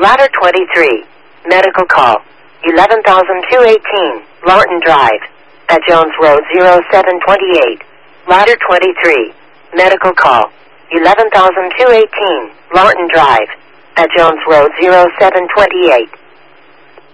Ladder 23. Medical call. 11,218. Lawton Drive. At Jones Road 0728. Ladder 23. Medical call. 11,218. Lawton Drive. At Jones Road 0728.